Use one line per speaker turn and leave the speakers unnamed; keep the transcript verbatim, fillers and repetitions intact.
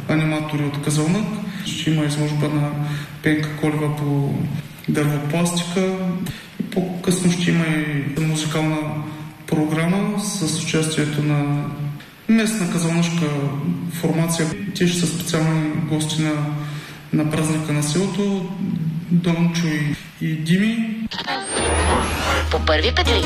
аниматори от Казанлък. Ще има изложба на Пенка Колева по дървопластика. По-късно ще има и музикална програма с участието на местна казанлъшка формация. Те ще са специални гости на, на празника на селото. Дончо и, и Дими.
По първи петли.